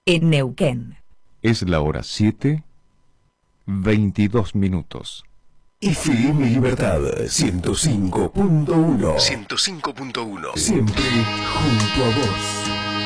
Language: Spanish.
en Neuquén. Es la hora 7:22. FM Libertad 105.1. 105.1. Siempre junto a vos.